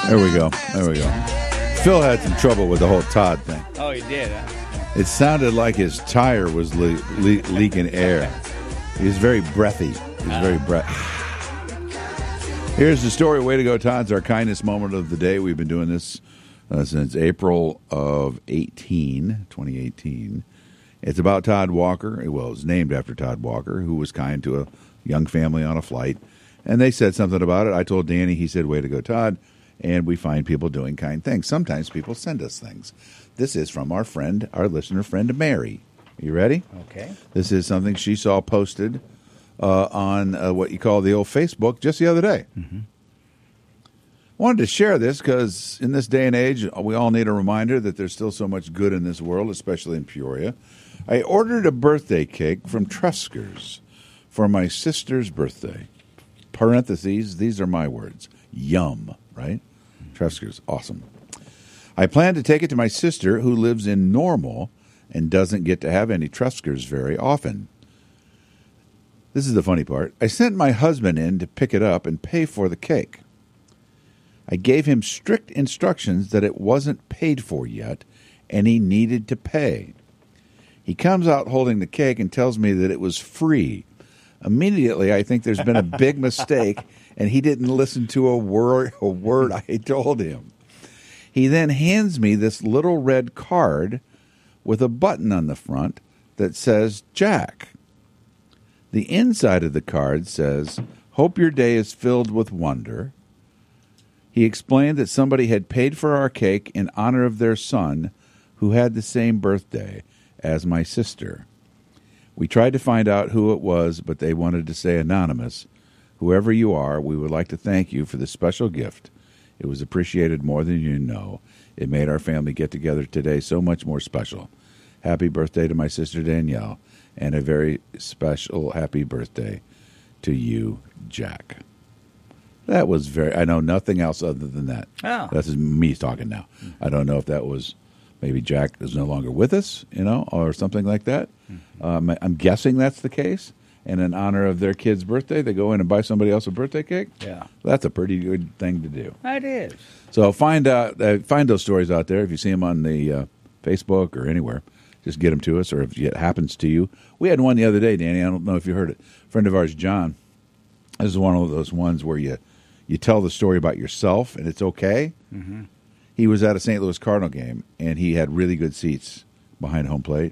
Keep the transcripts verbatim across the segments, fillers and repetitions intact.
There we go. There we go. Phil had some trouble with the whole Todd thing. Oh, he did, huh? It sounded like his tire was le- le- leaking air. He was very breathy. He was uh. very breath. Here's the story. Way to go, Todd. It's our kindness moment of the day. We've been doing this uh, since April of eighteen, twenty eighteen. It's about Todd Walker. Well, it's named after Todd Walker, who was kind to a young family on a flight. And they said something about it. I told Danny. He said, way to go, Todd. And we find people doing kind things. Sometimes people send us things. This is from our friend, our listener friend, Mary. Are you ready? Okay. This is something she saw posted uh, on uh, what you call the old Facebook just the other day. Mm-hmm. Wanted to share this because in this day and age, we all need a reminder that there's still so much good in this world, especially in Peoria. I ordered a birthday cake from Trusker's for my sister's birthday. Parentheses, these are my words. Yum, right? Trusker's, awesome. I plan to take it to my sister who lives in Normal and doesn't get to have any Trusker's very often. This is the funny part. I sent my husband in to pick it up and pay for the cake. I gave him strict instructions that it wasn't paid for yet and he needed to pay. He comes out holding the cake and tells me that it was free. Immediately, I think there's been a big mistake, and he didn't listen to a word, a word I told him. He then hands me this little red card with a button on the front that says Jack. The inside of the card says, "Hope your day is filled with wonder." He explained that somebody had paid for our cake in honor of their son, who had the same birthday as my sister. We tried to find out who it was, but they wanted to say anonymous. Whoever you are, we would like to thank you for this special gift. It was appreciated more than you know. It made our family get together today so much more special. Happy birthday to my sister Danielle, and a very special happy birthday to you, Jack. That was very, I know nothing else other than that. Oh. This is me talking now. I don't know if that was maybe Jack is no longer with us, you know, or something like that. Mm-hmm. Um, I'm guessing that's the case. And in honor of their kid's birthday, they go in and buy somebody else a birthday cake. Yeah, that's a pretty good thing to do. It is. So find out, uh, find those stories out there. If you see them on the uh, Facebook or anywhere, just get them to us. Or if it happens to you, we had one the other day, Danny. I don't know if you heard it. A friend of ours, John. This is one of those ones where you you tell the story about yourself and it's okay. Mm-hmm. He was at a Saint Louis Cardinal game, and he had really good seats behind home plate.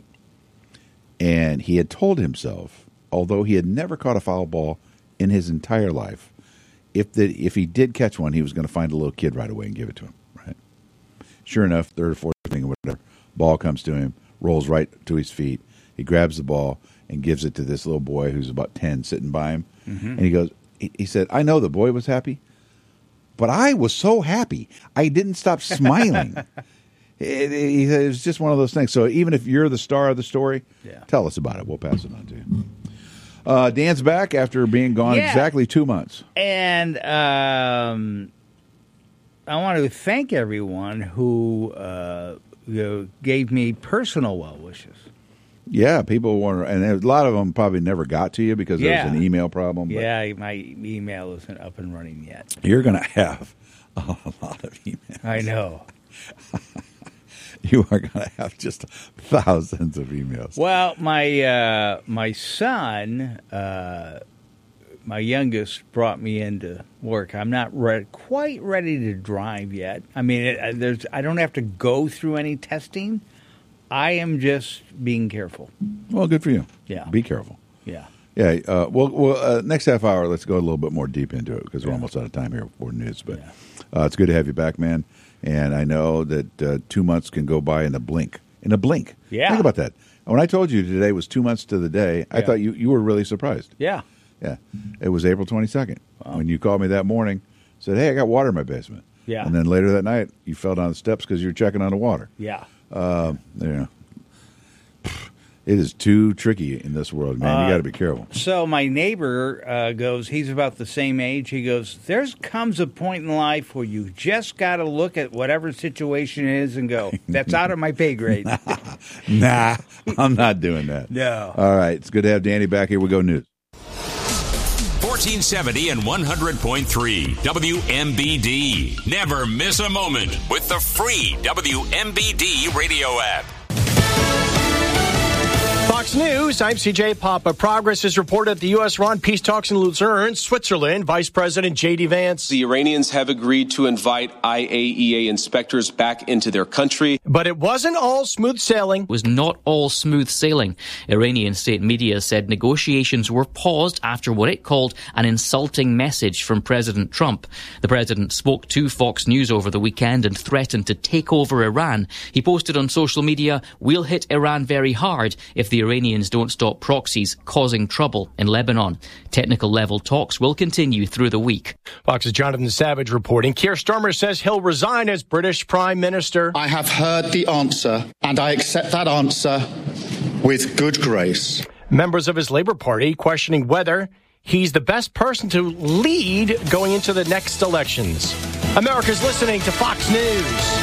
And he had told himself, although he had never caught a foul ball in his entire life, if the, if he did catch one, he was going to find a little kid right away and give it to him. Right? Sure enough, third or fourth inning or whatever, ball comes to him, rolls right to his feet. He grabs the ball and gives it to this little boy who's about ten sitting by him. Mm-hmm. And he goes, he, he said, I know the boy was happy, but I was so happy, I didn't stop smiling. it, it, it was just one of those things. So even if you're the star of the story, yeah. tell us about it. We'll pass it on to you. Uh, Dan's back after being gone yeah. exactly two months. And um, I want to thank everyone who uh, you know, gave me personal well wishes. Yeah, people want to, and a lot of them probably never got to you because yeah. there was an email problem. But yeah, my email isn't up and running yet. You're going to have a lot of emails. I know. You are going to have just thousands of emails. Well, my uh, my son, uh, my youngest, brought me into work. I'm not re- quite ready to drive yet. I mean, it, there's I don't have to go through any testing. I am just being careful. Well, good for you. Yeah. Be careful. Yeah. Yeah. Uh, well, well uh, next half hour, let's go a little bit more deep into it because we're yeah. almost out of time here for news. But yeah. uh, it's good to have you back, man. And I know that uh, two months can go by in a blink. In a blink. Yeah. Think about that. When I told you today was two months to the day, I yeah. thought you, you were really surprised. Yeah. Yeah. It was April twenty-second. Wow. When you called me that morning, said, hey, I got water in my basement. Yeah. And then later that night, you fell down the steps because you were checking on the water. Yeah. Uh, yeah. It is too tricky in this world, man. You got to be careful. So my neighbor uh, goes, he's about the same age. He goes, there comes a point in life where you just got to look at whatever situation is and go, that's out of my pay grade. Nah, I'm not doing that. No. All right. It's good to have Danny back. Here we go, news. fourteen seventy and one hundred point three W M B D. Never miss a moment with the free W M B D radio app. Fox News, I'm C J Papa. Progress is reported at the U S-Iran peace talks in Lucerne, Switzerland. Vice President J D Vance. The Iranians have agreed to invite I A E A inspectors back into their country. But it wasn't all smooth sailing. It was not all smooth sailing. Iranian state media said negotiations were paused after what it called an insulting message from President Trump. The president spoke to Fox News over the weekend and threatened to take over Iran. He posted on social media, "We'll hit Iran very hard if the Iranians don't stop proxies causing trouble in Lebanon." Technical level talks will continue through the week. Fox's Jonathan Savage reporting. Keir Starmer says he'll resign as British Prime Minister. I have heard the answer, and I accept that answer with good grace. Members of his Labour Party questioning whether he's the best person to lead going into the next elections. America's listening to Fox News.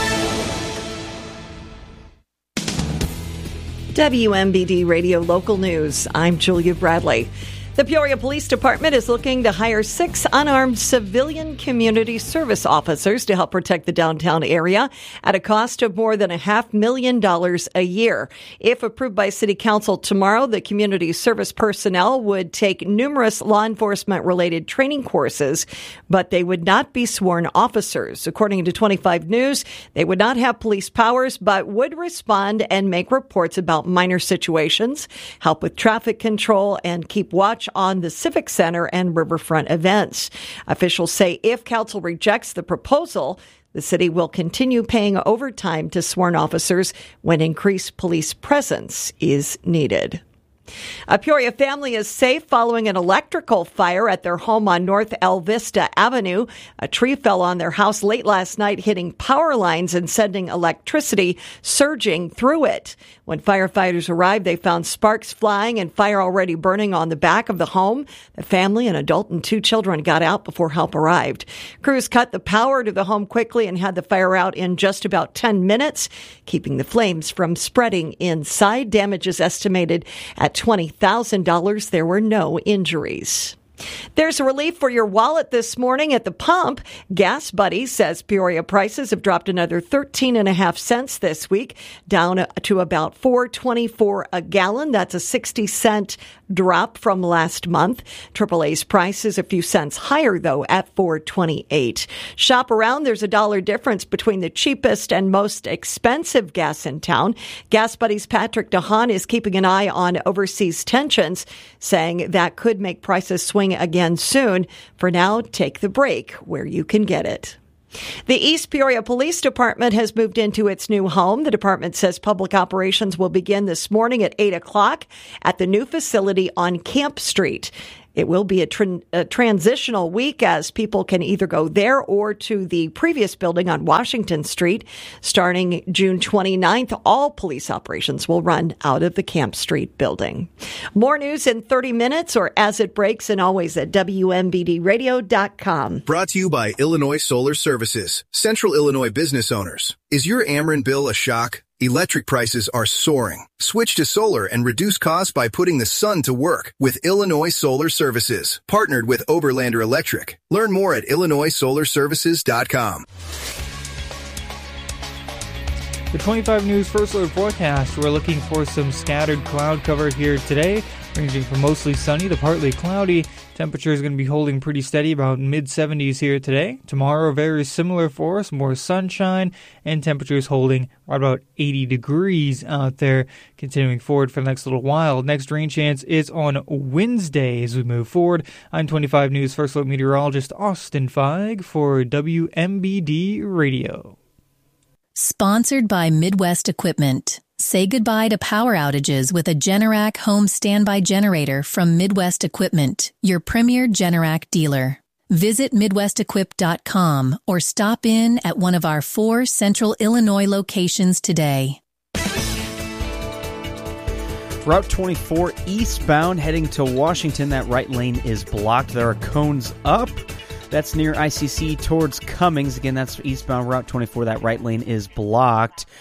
W M B D Radio Local News. I'm Julia Bradley. The Peoria Police Department is looking to hire six unarmed civilian community service officers to help protect the downtown area at a cost of more than a half million dollars a year. If approved by City Council tomorrow, the community service personnel would take numerous law enforcement related training courses, but they would not be sworn officers. According to twenty-five News, they would not have police powers, but would respond and make reports about minor situations, help with traffic control, and keep watch on the Civic Center and riverfront events. Officials say if council rejects the proposal, the city will continue paying overtime to sworn officers when increased police presence is needed. A Peoria family is safe following an electrical fire at their home on North El Vista Avenue. A tree fell on their house late last night, hitting power lines and sending electricity surging through it. When firefighters arrived, they found sparks flying and fire already burning on the back of the home. The family, an adult and two children, got out before help arrived. Crews cut the power to the home quickly and had the fire out in just about ten minutes, keeping the flames from spreading inside. Damage is estimated at twenty thousand dollars. There were no injuries. There's a relief for your wallet this morning at the pump. Gas Buddy says Peoria prices have dropped another thirteen and a half cents this week, down to about four twenty-four a gallon. That's a sixty cent drop from last month. triple A's price is a few cents higher, though, at four twenty-eight. Shop around. There's a dollar difference between the cheapest and most expensive gas in town. Gas Buddy's Patrick DeHaan is keeping an eye on overseas tensions, saying that could make prices swing again soon. For now, take the break where you can get it. The East Peoria Police Department has moved into its new home. The department says public operations will begin this morning at eight o'clock at the new facility on Camp Street. It will be a, tr- a transitional week as people can either go there or to the previous building on Washington Street. Starting June twenty-ninth, all police operations will run out of the Camp Street building. More news in thirty minutes or as it breaks, and always at W M B D radio dot com. Brought to you by Illinois Solar Services, Central Illinois business owners. Is your Ameren bill a shock? Electric prices are soaring. Switch to solar and reduce costs by putting the sun to work with Illinois Solar Services, partnered with Oberlander Electric. Learn more at illinois solar services dot com. The twenty-five News First Alert forecast, we're looking for some scattered cloud cover here today, ranging from mostly sunny to partly cloudy. Temperature is going to be holding pretty steady, about mid seventies here today. Tomorrow, very similar for us, more sunshine, and temperatures holding right about eighty degrees out there, continuing forward for the next little while. Next rain chance is on Wednesday as we move forward. I'm twenty-five News First Alert meteorologist Austin Feig for W M B D Radio. Sponsored by Midwest Equipment. Say goodbye to power outages with a Generac home standby generator from Midwest Equipment, your premier Generac dealer. Visit midwest equip dot com or stop in at one of our four Central Illinois locations today. Route twenty-four eastbound heading to Washington, that right lane is blocked. There are cones up. That's near I C C towards Cummings. Again, that's eastbound Route twenty-four. That right lane is blocked.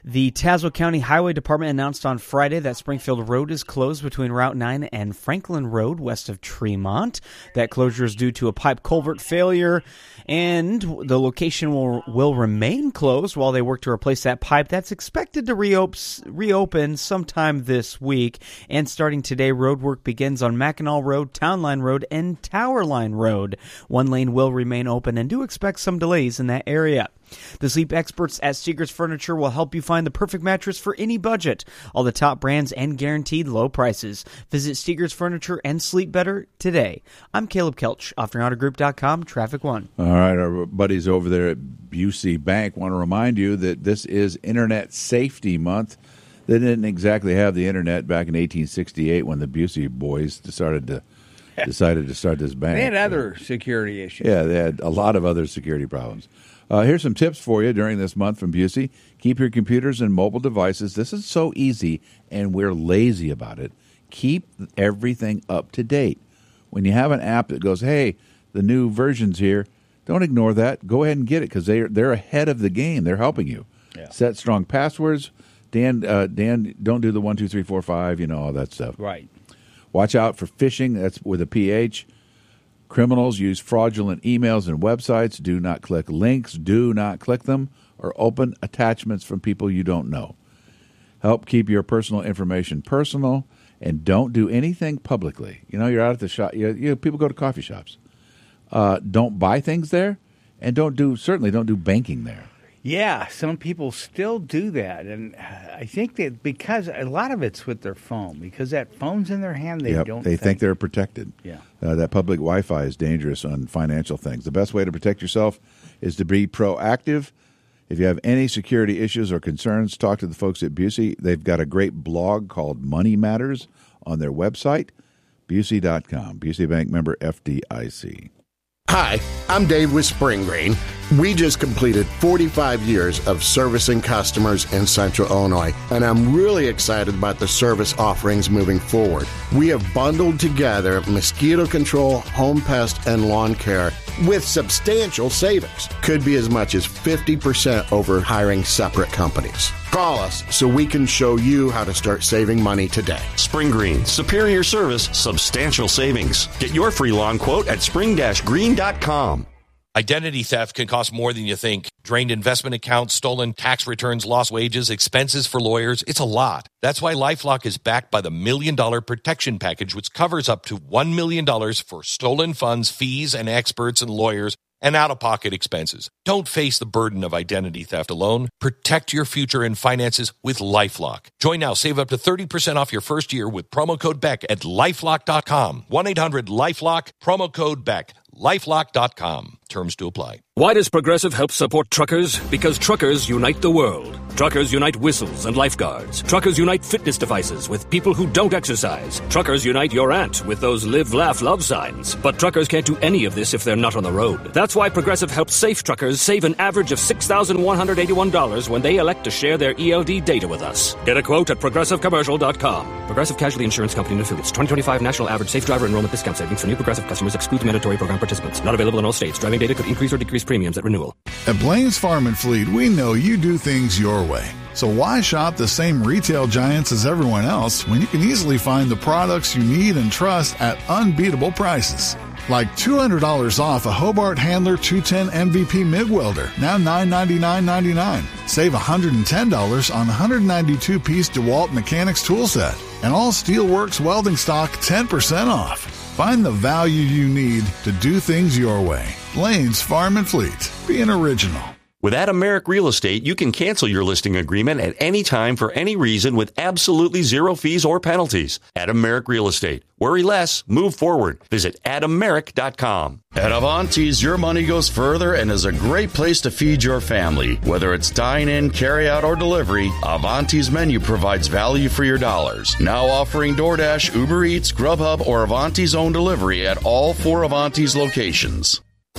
The Tazewell County Highway Department announced on Friday that Springfield Road is closed between Route nine and Franklin Road west of Tremont. That closure is due to a pipe culvert failure, and the location will, will remain closed while they work to replace that pipe. That's expected to reopen, reopen sometime this week. And starting today, road work begins on Mackinac Road, Town Line Road, and Tower Line Road. One lane will remain open, and do expect some delays in that area. The sleep experts at Steger's Furniture will help you find the perfect mattress for any budget. All the top brands and guaranteed low prices. Visit Steger's Furniture and sleep better today. I'm Caleb Kelch, off Auto Group dot com, Traffic One. All right, our buddies over there at Busey Bank want to remind you that this is Internet Safety Month. They didn't exactly have the Internet back in eighteen sixty-eight when the Busey boys decided to decided to start this bank. They had other security issues. Yeah, they had a lot of other security problems. Uh, here's some tips for you during this month from Busey. Keep your computers and mobile devices. This is so easy, and we're lazy about it. Keep everything up to date. When you have an app that goes, hey, the new version's here, don't ignore that. Go ahead and get it because they're, they're ahead of the game. They're helping you. Yeah. Set strong passwords. Dan, uh, Dan, don't do the one, two, three, four, five, you know, all that stuff. Right. Watch out for phishing. That's with a P H. Criminals use fraudulent emails and websites. Do not click links. Do not click them or open attachments from people you don't know. Help keep your personal information personal, and don't do anything publicly. You know, you're out at the shop. You, you people go to coffee shops. Uh, don't buy things there, and don't do certainly don't do banking there. Yeah, some people still do that, and I think that because a lot of it's with their phone, because that phone's in their hand, they yep, don't. They think. think they're protected. Yeah, uh, that public Wi-Fi is dangerous on financial things. The best way to protect yourself is to be proactive. If you have any security issues or concerns, talk to the folks at Busey. They've got a great blog called Money Matters on their website, Busey dot com. Busey Bank member F D I C. Hi, I'm Dave with Spring Green. We just completed forty-five years of servicing customers in Central Illinois, and I'm really excited about the service offerings moving forward. We have bundled together mosquito control, home pest, and lawn care with substantial savings. Could be as much as fifty percent over hiring separate companies. Call us so we can show you how to start saving money today. Spring Green, superior service, substantial savings. Get your free lawn quote at spring green dot com. Identity theft can cost more than you think. Drained investment accounts, stolen tax returns, lost wages, expenses for lawyers. It's a lot. That's why LifeLock is backed by the Million Dollar Protection Package, which covers up to one million dollars for stolen funds, fees, and experts and lawyers, and out-of-pocket expenses. Don't face the burden of identity theft alone. Protect your future and finances with LifeLock. Join now. Save up to thirty percent off your first year with promo code Beck at lifelock dot com. one eight hundred lifelock, promo code Beck. lifelock dot com. Terms to apply. Why does Progressive help support truckers? Because truckers unite the world. Truckers unite whistles and lifeguards. Truckers unite fitness devices with people who don't exercise. Truckers unite your aunt with those live, laugh, love signs. But truckers can't do any of this if they're not on the road. That's why Progressive helps safe truckers save an average of six thousand one hundred eighty-one dollars when they elect to share their E L D data with us. Get a quote at progressive commercial dot com. Progressive Casualty Insurance Company and Affiliates. twenty twenty-five National Average Safe Driver Enrollment Discount Savings for new Progressive customers excludes mandatory program participants. Not available in all states. Driving data could increase or decrease premiums at renewal. At Blaine's Farm and Fleet, we know you do things your way. So why shop the same retail giants as everyone else when you can easily find the products you need and trust at unbeatable prices? Like two hundred dollars off a Hobart Handler two ten M V P MIG welder, now nine ninety-nine ninety-nine. Save one hundred ten dollars on one hundred ninety-two piece DeWalt Mechanics tool set. And all Steelworks welding stock ten percent off. Find the value you need to do things your way. Blaine's Farm and Fleet. Be an original. With Adam Merrick Real Estate, you can cancel your listing agreement at any time for any reason with absolutely zero fees or penalties. Adam Merrick Real Estate. Worry less, move forward. Visit adam merrick dot com. At Avanti's, your money goes further and is a great place to feed your family. Whether it's dine-in, carry-out, or delivery, Avanti's menu provides value for your dollars. Now offering DoorDash, Uber Eats, Grubhub, or Avanti's own delivery at all four Avanti's locations.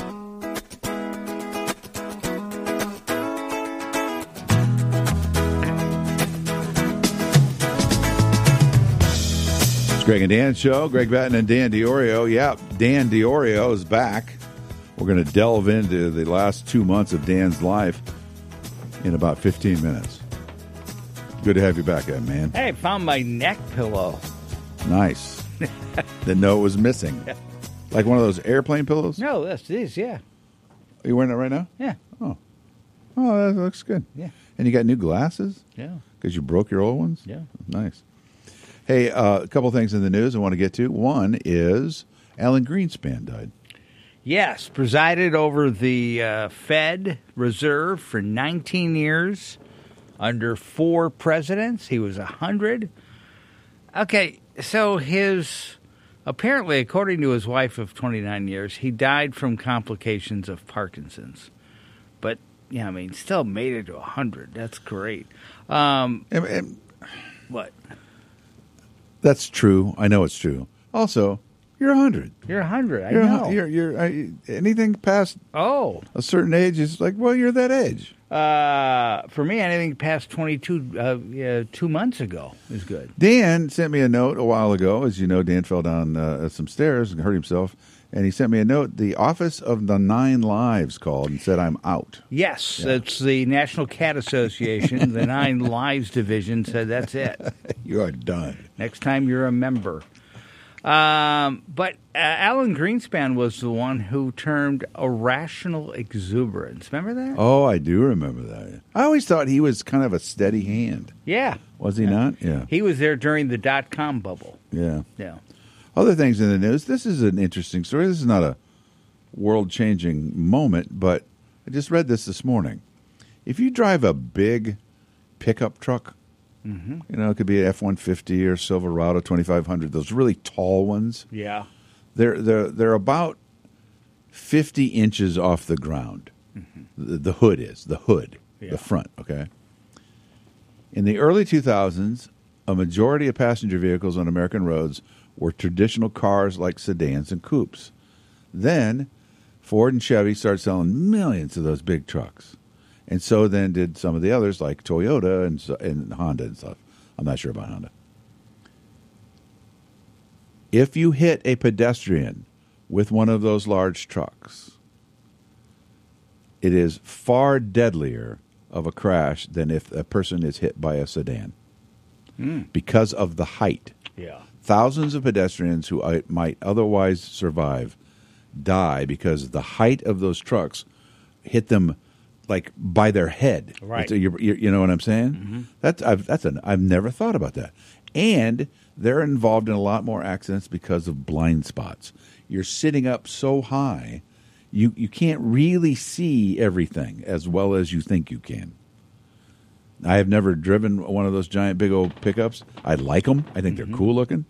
Greg and Dan show. Greg Batten and Dan Diorio. Yeah, Dan Diorio is back. We're going to delve into the last two months of Dan's life in about fifteen minutes. Good to have you back, Ed, man. Hey, I found my neck pillow. Nice. Didn't know it was missing. Yeah. Like one of those airplane pillows? No, that's this, yeah. Are you wearing it right now? Yeah. Oh. Oh, that looks good. Yeah. And you got new glasses? Yeah. Because you broke your old ones? Yeah. Nice. Hey, uh, a couple things in the news I want to get to. One is Alan Greenspan died. Yes, presided over the uh, Fed Reserve for nineteen years under four presidents. He was one hundred. Okay, so his, apparently, according to his wife of twenty-nine years, he died from complications of Parkinson's. But, yeah, I mean, still made it to one hundred. That's great. Um, and, and, what? That's true. I know it's true. Also, you're one hundred. You're one hundred. I you're, know. You're, you're, I, anything past oh. a certain age is like, well, you're that age. Uh, for me, anything past twenty-two, uh, yeah, two months ago is good. Dan sent me a note a while ago. As you know, Dan fell down uh, some stairs and hurt himself. And he sent me a note. The Office of the Nine Lives called and said, I'm out. Yes, yeah. It's the National Cat Association. The Nine Lives Division said that's it. You are done. Next time you're a member. Um, but uh, Alan Greenspan was the one who termed irrational exuberance. Remember that? Oh, I do remember that. I always thought he was kind of a steady hand. Yeah. Was he yeah. not? Yeah. He was there during the dot-com bubble. Yeah. Yeah. Other things in the news. This is an interesting story. This is not a world-changing moment, but I just read this this morning. If you drive a big pickup truck, mm-hmm. you know, it could be an F one fifty or Silverado twenty-five hundred, those really tall ones. Yeah. They're they're they're about fifty inches off the ground. Mm-hmm. The, the hood is the hood, yeah. the front. Okay. In the early two thousands, a majority of passenger vehicles on American roads were traditional cars like sedans and coupes. Then Ford and Chevy started selling millions of those big trucks. And so then did some of the others like Toyota and, and Honda and stuff. I'm not sure about Honda. If you hit a pedestrian with one of those large trucks, it is far deadlier of a crash than if a person is hit by a sedan mm. because of the height. Yeah. Thousands of pedestrians who might otherwise survive die because the height of those trucks hit them like by their head. Right. You, you know what I'm saying? Mm-hmm. That's I've that's an I've never thought about that. And they're involved in a lot more accidents because of blind spots. You're sitting up so high, you you can't really see everything as well as you think you can. I have never driven one of those giant big old pickups. I like them. I think mm-hmm. they're cool looking.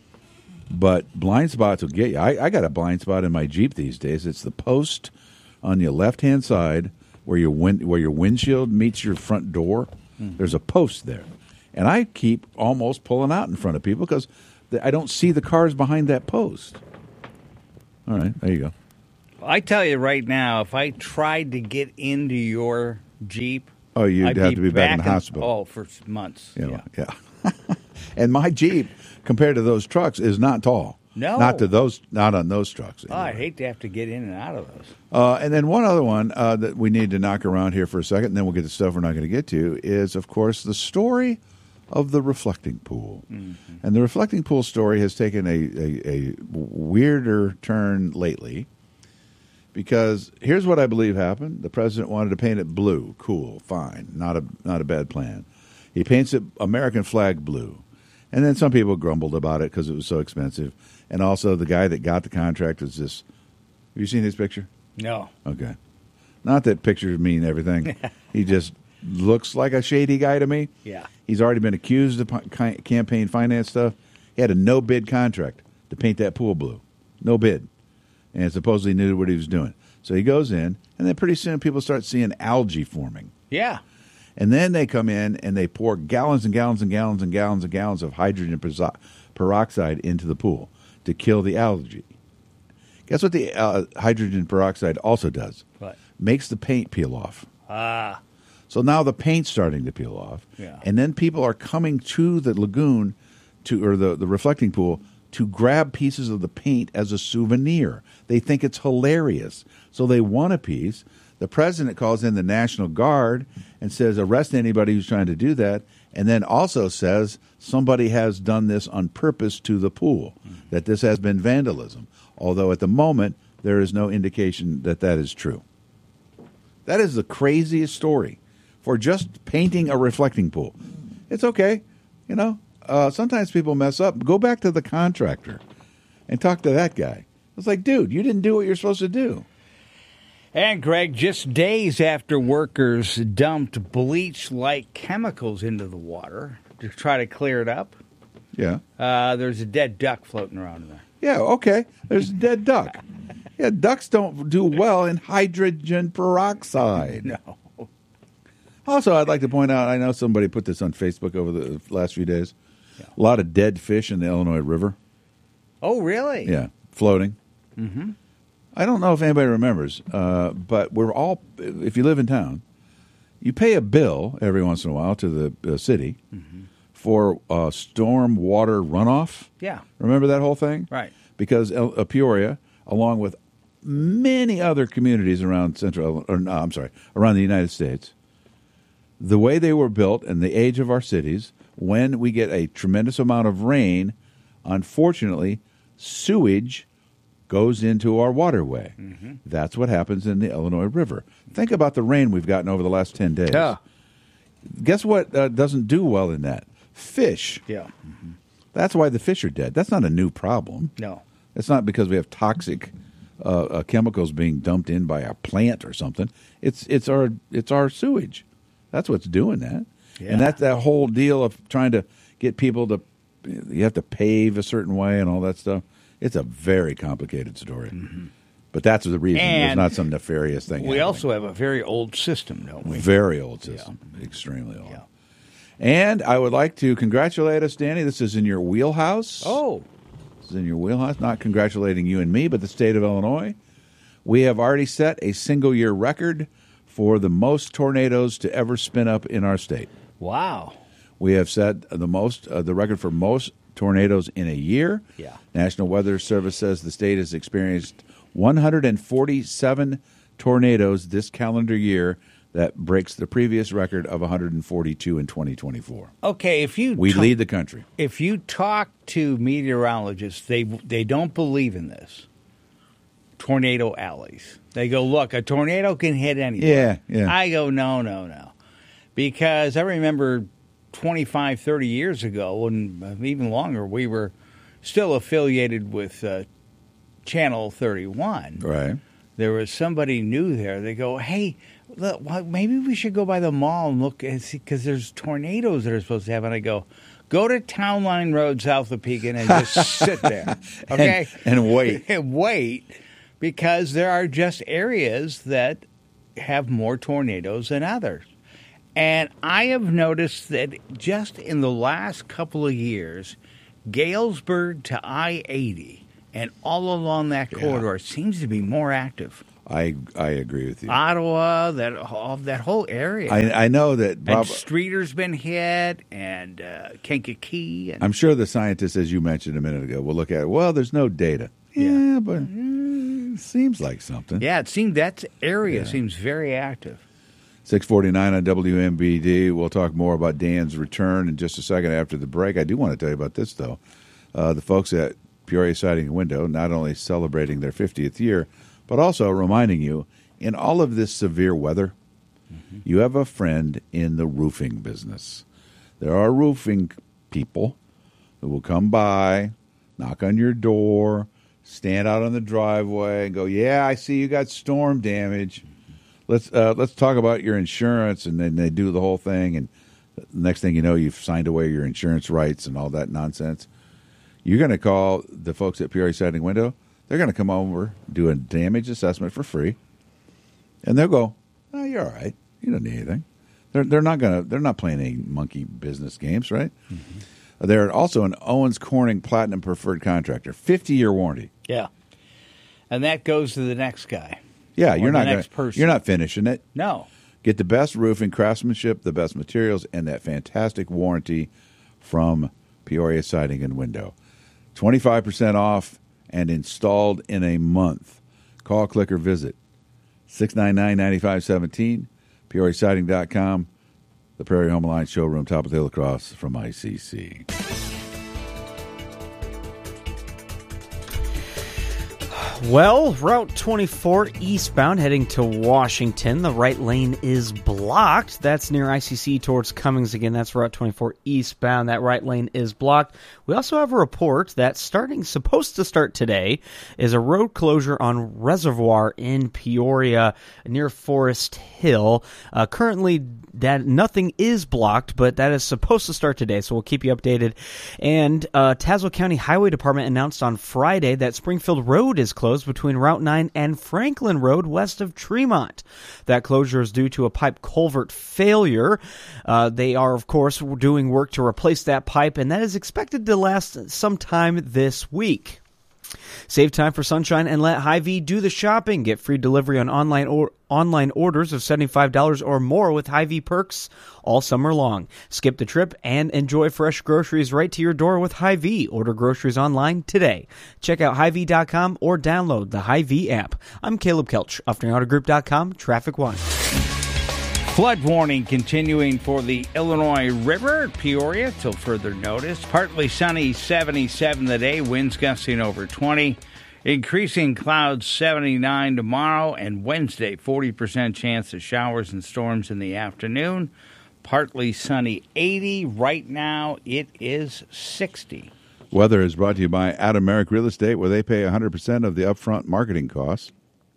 But blind spots will get you. I, I got a blind spot in my Jeep these days. It's the post on your left-hand side where your wind, where your windshield meets your front door. Mm-hmm. There's a post there. And I keep almost pulling out in front of people because I don't see the cars behind that post. All right, there you go. I tell you right now, if I tried to get into your Jeep, oh, you'd I'd have be to be back, back in the hospital. Oh, for months. You know, yeah. yeah. And my Jeep, compared to those trucks, is not tall. No, not to those, not on those trucks. Anyway. Oh, I hate to have to get in and out of those. Uh, and then one other one uh, that we need to knock around here for a second, and then we'll get to stuff we're not going to get to, is, of course, the story of the reflecting pool. Mm-hmm. And the reflecting pool story has taken a, a, a weirder turn lately because here's what I believe happened. The president wanted to paint it blue. Cool, fine, not a not a bad plan. He paints it American flag blue. And then some people grumbled about it because it was so expensive. And also the guy that got the contract was this. Have you seen his picture? No. Okay. Not that pictures mean everything. He just looks like a shady guy to me. Yeah. He's already been accused of campaign finance stuff. He had a no-bid contract to paint that pool blue. No bid. And supposedly knew what he was doing. So he goes in, and then pretty soon people start seeing algae forming. Yeah. And then they come in and they pour gallons and gallons and gallons and gallons and gallons of hydrogen peroxide into the pool to kill the algae. Guess what the uh, hydrogen peroxide also does? What? Makes the paint peel off. Ah. So now the paint's starting to peel off. Yeah. And then people are coming to the lagoon to or the, the reflecting pool to grab pieces of the paint as a souvenir. They think it's hilarious. So they want a piece. The president calls in the National Guard and says, arrest anybody who's trying to do that. and then also says somebody has done this on purpose to the pool, that this has been vandalism, although at the moment there is no indication that that is true. That is the craziest story for just painting a reflecting pool. It's okay, you know. Uh, sometimes people mess up. Go back to the contractor and talk to that guy. It's like, dude, you didn't do what you're supposed to do. And, Greg, just days after workers dumped bleach-like chemicals into the water to try to clear it up, Yeah. uh, there's a dead duck floating around in there. Yeah, okay. There's a dead duck. Yeah, ducks don't do well in hydrogen peroxide. No. Also, I'd like to point out, I know somebody put this on Facebook over the last few days. Yeah. A lot of dead fish in the Illinois River. Oh, really? Yeah, floating. Mm-hmm. I don't know if anybody remembers, uh, but we're all, if you live in town, you pay a bill every once in a while to the uh, city mm-hmm. for uh, storm water runoff. Yeah. Remember that whole thing? Right. Because uh, Peoria, along with many other communities around Central, or no, I'm sorry, around the United States, the way they were built and the age of our cities, when we get a tremendous amount of rain, unfortunately, sewage goes into our waterway. Mm-hmm. That's what happens in the Illinois River. Think about the rain we've gotten over the last ten days. Yeah. Guess what uh, doesn't do well in that? Fish. Yeah. Mm-hmm. That's why the fish are dead. That's not a new problem. No. It's not because we have toxic uh, uh, chemicals being dumped in by a plant or something. It's it's our it's our sewage. That's what's doing that. Yeah. And that's that whole deal of trying to get people to, you have to pave a certain way and all that stuff. It's a very complicated story. Mm-hmm. But that's the reason. And there's not some nefarious thing We happening. also have a very old system, don't we? Very old system. Yeah. Extremely old. Yeah. And I would like to congratulate us, Danny. This is in your wheelhouse. Oh. This is in your wheelhouse. Not congratulating you and me, but the state of Illinois. We have already set a single-year record for the most tornadoes to ever spin up in our state. Wow. We have set the most, uh, the record for most tornadoes in a year. Yeah. National Weather Service says the state has experienced one hundred forty-seven tornadoes this calendar year. That breaks the previous record of one hundred forty-two in twenty twenty-four. Okay, if you we ta- lead the country. If you talk to meteorologists, they they don't believe in this. Tornado alleys. They go, look, a tornado can hit anywhere. Yeah, yeah. I go, no, no, no. Because I remember twenty-five, thirty years ago, and even longer, we were still affiliated with uh, Channel thirty-one. Right. There was somebody new there. They go, hey, look, well, maybe we should go by the mall and look and see, because there's tornadoes that are supposed to happen. I go, go to Town Line Road, south of Pekin, and just sit there, okay? And, and wait. and wait, because there are just areas that have more tornadoes than others. And I have noticed that just in the last couple of years, Galesburg to I eighty and all along that corridor yeah. seems to be more active. I I agree with you. Ottawa, that all, that whole area. I, I know that Bob, and Streeter's been hit, and uh, Kankakee. And, I'm sure the scientists, as you mentioned a minute ago, will look at it. Well, there's no data. Yeah, yeah but mm, it seems like something. Yeah, it seems that area yeah. seems very active. six forty-nine on W M B D. We'll talk more about Dan's return in just a second after the break. I do want to tell you about this, though. Uh, the folks at Peoria Siding and Window not only celebrating their fiftieth year, but also reminding you, in all of this severe weather, mm-hmm. you have a friend in the roofing business. There are roofing people who will come by, knock on your door, stand out on the driveway and go, yeah, I see you got storm damage. Let's uh, let's talk about your insurance, and then they do the whole thing, and the next thing you know, you've signed away your insurance rights and all that nonsense. You're going to call the folks at Peoria Siding Window. They're going to come over, do a damage assessment for free, and they'll go, "Oh, you're all right. You don't need anything." They're they're not going to they're not playing any monkey business games, right? Mm-hmm. They're also an Owens Corning Platinum Preferred Contractor, fifty year warranty. Yeah, and that goes to the next guy. Yeah, you're not next gonna, person. You're not finishing it. No. Get the best roofing craftsmanship, the best materials, and that fantastic warranty from Peoria Siding and Window. twenty-five percent off and installed in a month. Call, click, or visit six nine nine, nine five one seven, Peoria Siding dot com. the Prairie Home Alliance showroom, top of the hill across from I C C. Well, Route twenty-four eastbound heading to Washington. The right lane is blocked. That's near I C C towards Cummings again. That's Route twenty-four eastbound. That right lane is blocked. We also have a report that starting, supposed to start today, is a road closure on Reservoir in Peoria near Forest Hill. Uh, currently, that nothing is blocked, but that is supposed to start today, so we'll keep you updated. And uh, Tazewell County Highway Department announced on Friday that Springfield Road is closed between Route nine and Franklin Road west of Tremont. That closure is due to a pipe culvert failure. Uh, they are, of course, doing work to replace that pipe, and that is expected to last sometime this week. Save time for sunshine and let Hy-Vee do the shopping. Get free delivery on online or online orders of seventy-five dollars or more with Hy-Vee perks all summer long. Skip the trip and enjoy fresh groceries right to your door with Hy-Vee. Order groceries online today. Check out Hy Vee dot com or download the Hy-Vee app. I'm Caleb Kelch, Upton Auto Group dot com, Traffic One. Flood warning continuing for the Illinois River at Peoria till further notice. Partly sunny, seventy-seven today, winds gusting over twenty. Increasing clouds, seventy-nine tomorrow, and Wednesday, forty percent chance of showers and storms in the afternoon. Partly sunny, eighty. Right now, it is sixty. Weather is brought to you by Adam Merrick Real Estate, where they pay one hundred percent of the upfront marketing costs.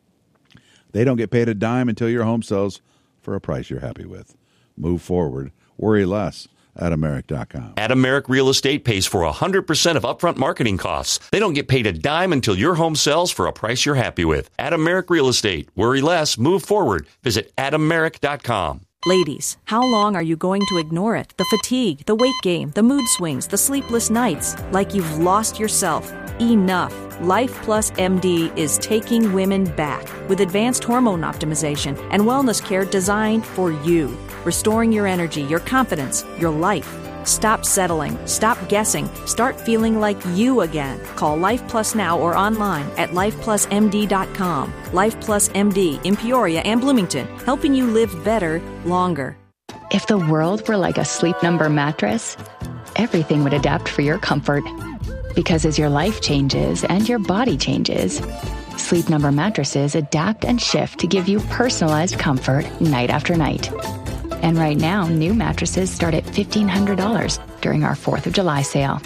They don't get paid a dime until your home sells for a price you're happy with. Move forward. Worry less. Adam Merrick dot com. Adam Merrick Real Estate pays for one hundred percent of upfront marketing costs. They don't get paid a dime until your home sells for a price you're happy with. Adam Merrick Real Estate. Worry less. Move forward. Visit Adam Merrick dot com. Ladies, how long are you going to ignore it? The fatigue, the weight gain, the mood swings, the sleepless nights, like you've lost yourself. Enough. Life Plus M D is taking women back with advanced hormone optimization and wellness care designed for you, restoring your energy, your confidence, your life. Stop settling. Stop guessing. Start feeling like you again. Call Life Plus now or online at life plus m d dot com. Life Plus M D in Peoria and Bloomington, helping you live better, longer. If the world were like a Sleep Number mattress, everything would adapt for your comfort. Because as your life changes and your body changes, Sleep Number mattresses adapt and shift to give you personalized comfort night after night. And right now, new mattresses start at fifteen hundred dollars during our fourth of July sale.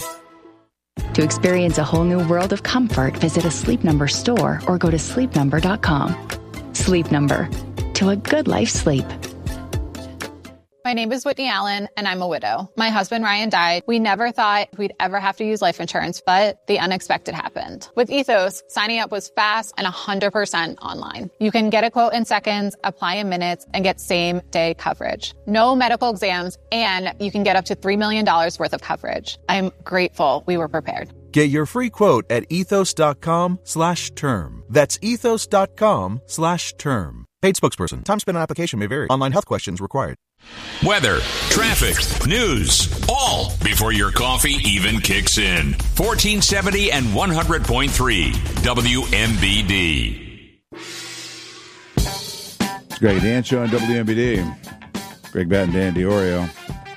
To experience a whole new world of comfort, visit a Sleep Number store or go to sleep number dot com. Sleep Number. To a good life sleep. My name is Whitney Allen, and I'm a widow. My husband, Ryan, died. We never thought we'd ever have to use life insurance, but the unexpected happened. With Ethos, signing up was fast and one hundred percent online. You can get a quote in seconds, apply in minutes, and get same-day coverage. No medical exams, and you can get up to three million dollars worth of coverage. I'm grateful we were prepared. Get your free quote at ethos.com slash term. That's ethos.com slash term. Paid spokesperson. Time spent on application may vary. Online health questions required. Weather, traffic, news, all before your coffee even kicks in. fourteen seventy and one hundred point three W M B D. It's Greg Dan Show on W M B D. Greg Batten, Dan DiOrio.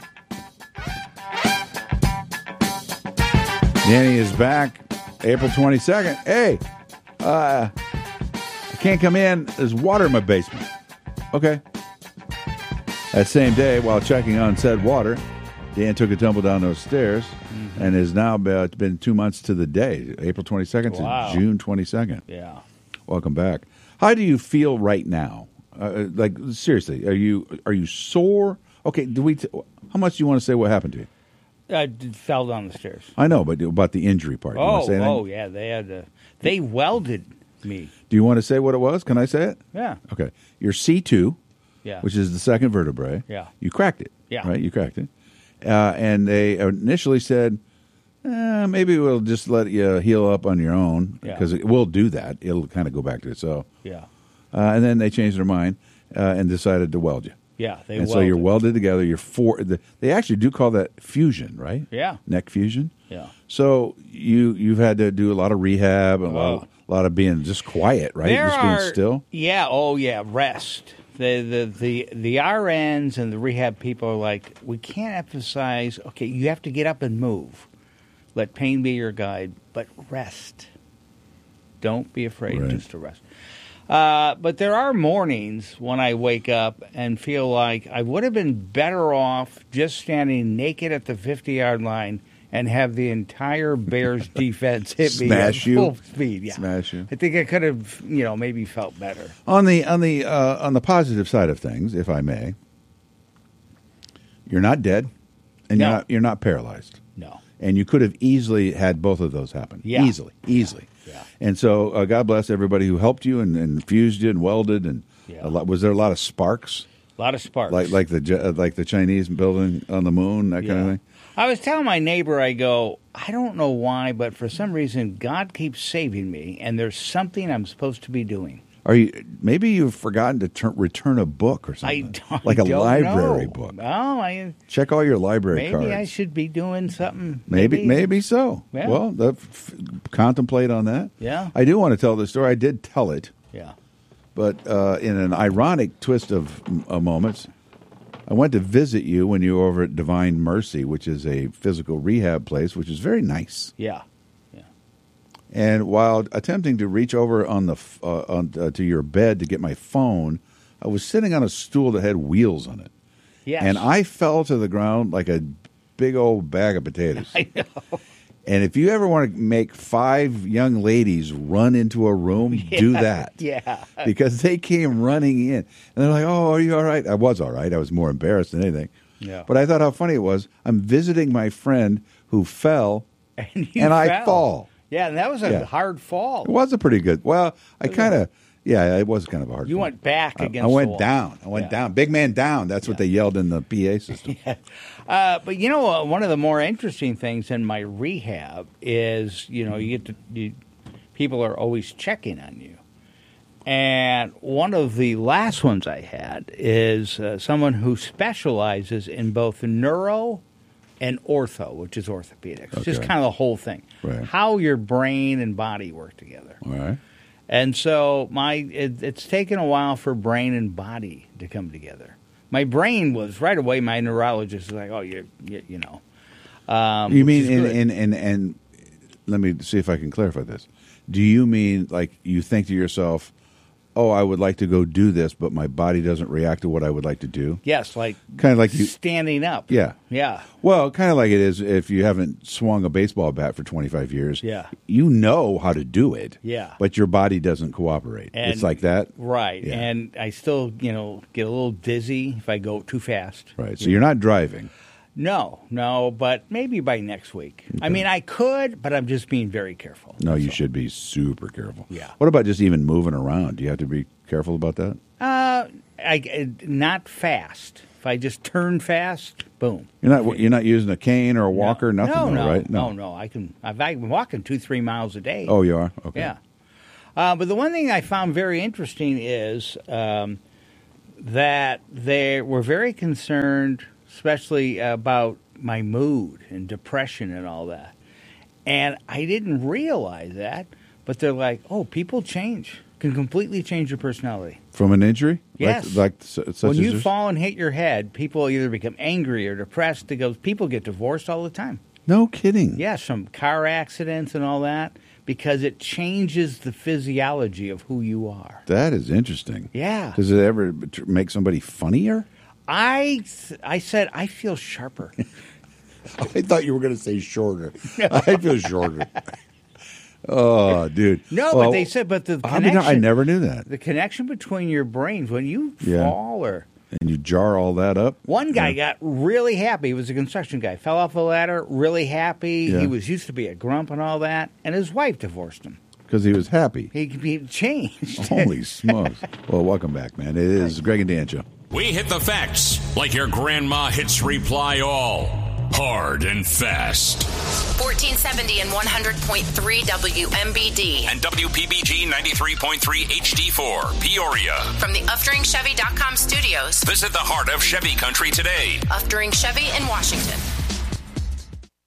Danny is back April twenty-second. Hey, uh, I can't come in. There's water in my basement. Okay. That same day, while checking on said water, Dan took a tumble down those stairs mm-hmm. and is now uh, it's been two months to the day, April twenty-second wow. to June twenty-second. Yeah. Welcome back. How do you feel right now? Uh, like, seriously, are you are you sore? Okay, do we? T- how much do you want to say what happened to you? I fell down the stairs. I know, but about the injury part. You oh, want to say anything? oh, yeah. They had to, they welded me. Do you want to say what it was? Can I say it? Yeah. Okay. Your C two, yeah. which is the second vertebrae. Yeah. You cracked it. Yeah. Right? You cracked it. Uh, and they initially said, eh, maybe we'll just let you heal up on your own because Yeah. it will do that. It'll kind of go back to it. So, Yeah. Uh, and then they changed their mind uh, and decided to weld you. Yeah, they and welded. so you're welded together. You're four. The, they actually do call that fusion, right? Yeah. Neck fusion. Yeah. So you you've had to do a lot of rehab and a lot, of, a lot of being just quiet, right? There just being are, still. Yeah. Oh, yeah. Rest the, the the the R Ns and the rehab people are like, we can't emphasize. Okay, you have to get up and move. Let pain be your guide, but rest. Don't be afraid Right. just to rest. Uh, but there are mornings when I wake up and feel like I would have been better off just standing naked at the fifty-yard line and have the entire Bears defense hit me at Smash you. full speed. Yeah. Smash you. I think I could have, you know, maybe felt better. On the on the uh, on the positive side of things, if I may, you're not dead, and No. you're not you're not paralyzed. No. And you could have easily had both of those happen. Yeah. Easily, easily. Yeah. And so, uh, God bless everybody who helped you and, and fused you and welded. And Yeah. a lot, was there a lot of sparks? A lot of sparks. Like like the J- uh, like the Chinese building on the moon, that kind of Yeah. thing. I was telling my neighbor, I go, I don't know why, but for some reason, God keeps saving me, and there's something I'm supposed to be doing. Are you? Maybe you've forgotten to turn, return a book or something, I don't, like a don't library know. book. Oh, I Check all your library maybe cards. I should be doing something. Maybe, maybe so. Yeah. Well, the, f- contemplate on that. Yeah. I do want to tell the story. I did tell it, Yeah. but uh, in an ironic twist of uh, moments, I went to visit you when you were over at Divine Mercy, which is a physical rehab place, which is very nice. Yeah. And while attempting to reach over on the f- uh, on, uh, to your bed to get my phone, I was sitting on a stool that had wheels on it. Yes. And I fell to the ground like a big old bag of potatoes. I know. And if you ever want to make five young ladies run into a room, do Yeah, that. yeah. Because they came running in. And they're like, oh, are you all right? I was all right. I was more embarrassed than anything. Yeah. But I thought how funny it was. I'm visiting my friend who fell, And, you and I fell. fall. Yeah, and that was a Yeah. hard fall. It was a pretty good. Well, I kind of, yeah, it was kind of a hard. You fall. went back I, against I the went wall. down. I went Yeah. down. Big man down. That's what they yelled in the P A system. Uh, but you know, uh, one of the more interesting things in my rehab is, you know, you get to you, people are always checking on you, and one of the last ones I had is uh, someone who specializes in both neuro and ortho, which is orthopedics, just Okay. kind of the whole thing, Right. how your brain and body work together. All right. And so my it, it's taken a while for brain and body to come together. My brain was right away. My neurologist was like, "Oh, you, you, you know." Um, You which mean is and, good. and and and let me see if I can clarify this. Do you mean like you think to yourself, "Oh, I would like to go do this, but my body doesn't react to what I would like to do"? Yes, like Kind of like you- standing up. Yeah. Yeah. Well, kind of like it is if you haven't swung a baseball bat for twenty-five years. Yeah. You know how to do it. Yeah. But your body doesn't cooperate. And- it's like that. Right. Yeah. And I still, you know, get a little dizzy if I go too fast. Right. So you're not driving. No, no, but maybe by next week. I mean, I could, but I'm just being very careful. No, you should be super careful. Yeah. What about just even moving around? Do you have to be careful about that? Uh, I, I- not fast. If I just turn fast, boom. You're not you're not using a cane or a walker, nothing, no, though, no, right? no, no. I can. I've, I've been walking two, three miles a day. Oh, you are? Okay. Yeah. Uh, but the one thing I found very interesting is um, that they were very concerned, especially about my mood and depression and all that. And I didn't realize that, but they're like, "Oh, people change, can completely change your personality." From an injury? Yes. Like, like su- such when as you this? fall and hit your head, people either become angry or depressed. It goes, people get divorced all the time. No kidding. Yes, from car accidents and all that, because it changes the physiology of who you are. That is interesting. Yeah. Does it ever tr- make somebody funnier? I I said I feel sharper. I thought you were going to say shorter. I feel shorter. Oh, dude. No, Well, but they said, but the I mean, connection. I never knew that. The connection between your brains when you Yeah. fall or. And you jar all that up? One guy got really happy. He was a construction guy. Fell off a ladder, really happy. Yeah. He was used to be a grump and all that. And his wife divorced him. Because he was happy. He, he changed. Holy smokes. Well, welcome back, man. It is Greg and Dan Show. We hit the facts like your grandma hits reply all. Hard and fast. fourteen seventy and one hundred point three W M B D. And W P B G ninety-three point three H D four, Peoria. From the Uftering Chevy dot com studios. Visit the heart of Chevy country today. Uftering Chevy in Washington.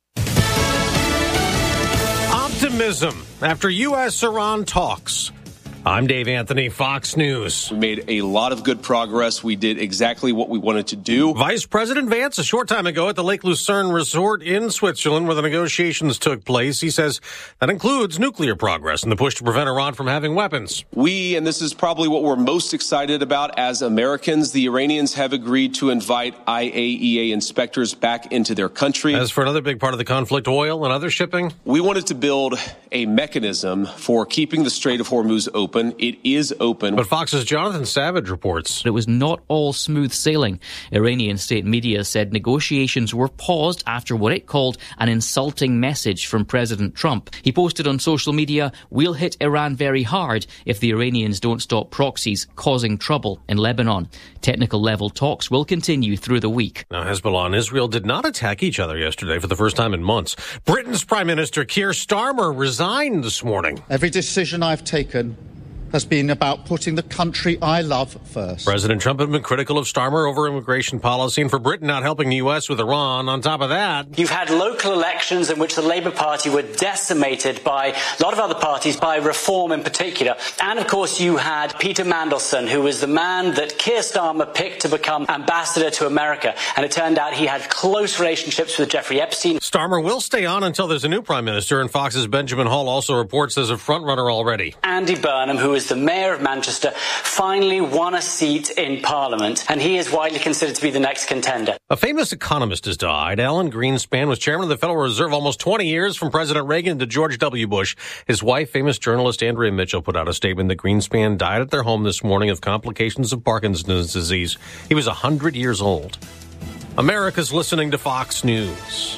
Optimism after U S Iran talks. I'm Dave Anthony, Fox News. We made a lot of good progress. We did exactly what we wanted to do. Vice President Vance, a short time ago at the Lake Lucerne Resort in Switzerland where the negotiations took place, he says that includes nuclear progress and the push to prevent Iran from having weapons. We, and this is probably what we're most excited about as Americans, the Iranians have agreed to invite I A E A inspectors back into their country. As for another big part of the conflict, oil and other shipping? We wanted to build a mechanism for keeping the Strait of Hormuz open. It is open. But Fox's Jonathan Savage reports it was not all smooth sailing. Iranian state media said negotiations were paused after what it called an insulting message from President Trump. He posted on social media, "We'll hit Iran very hard if the Iranians don't stop proxies causing trouble in Lebanon." Technical level talks will continue through the week. Now, Hezbollah and Israel did not attack each other yesterday for the first time in months. Britain's Prime Minister Keir Starmer resigned this morning. Every decision I've taken has been about putting the country I love first. President Trump had been critical of Starmer over immigration policy and for Britain not helping the U S with Iran. On top of that, you've had local elections in which the Labour Party were decimated by a lot of other parties, by Reform in particular. And of course you had Peter Mandelson, who was the man that Keir Starmer picked to become ambassador to America. And it turned out he had close relationships with Jeffrey Epstein. Starmer will stay on until there's a new prime minister, and Fox's Benjamin Hall also reports there's a frontrunner already. Andy Burnham, who is the mayor of Manchester, finally won a seat in Parliament, and he is widely considered to be the next contender. A famous economist has died. Alan Greenspan was chairman of the Federal Reserve almost twenty years, from President Reagan to George W. Bush. His wife, famous journalist Andrea Mitchell, put out a statement that Greenspan died at their home this morning of complications of Parkinson's disease. He was one hundred years old. America's listening to Fox News.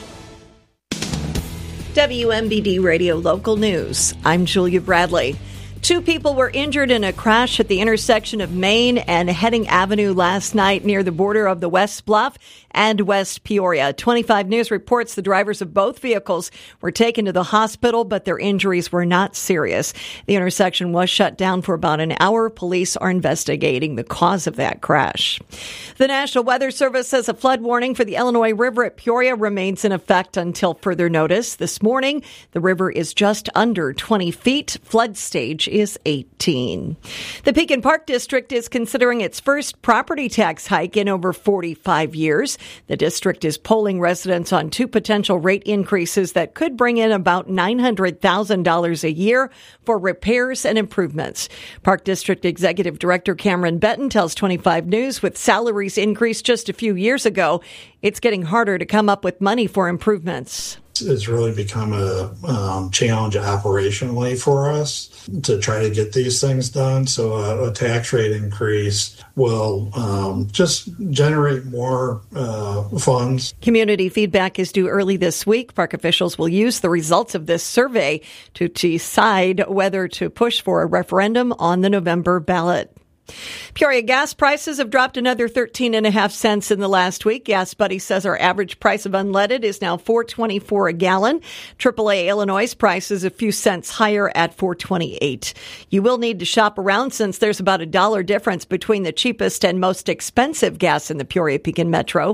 W M B D Radio Local News. I'm Julia Bradley. Two people were injured in a crash at the intersection of Main and Heading Avenue last night near the border of the West Bluff and West Peoria. twenty-five News reports the drivers of both vehicles were taken to the hospital, but their injuries were not serious. The intersection was shut down for about an hour. Police are investigating the cause of that crash. The National Weather Service says a flood warning for the Illinois River at Peoria remains in effect until further notice. This morning, the river is just under twenty feet. Flood stage is eighteen. The Pekin Park District is considering its first property tax hike in over forty-five years. The district is polling residents on two potential rate increases that could bring in about nine hundred thousand dollars a year for repairs and improvements. Park District Executive Director Cameron Benton tells twenty-five News with salaries increased just a few years ago, it's getting harder to come up with money for improvements. It's really become a um, challenge operationally for us to try to get these things done. So a, a tax rate increase will um, just generate more uh, funds. Community feedback is due early this week. Park officials will use the results of this survey to decide whether to push for a referendum on the November ballot. Peoria gas prices have dropped another thirteen and a half cents in the last week. Gas Buddy says our average price of unleaded is now four twenty-four a gallon. triple A Illinois' price is a few cents higher at four twenty-eight. You will need to shop around since there's about a dollar difference between the cheapest and most expensive gas in the Peoria Pekin Metro.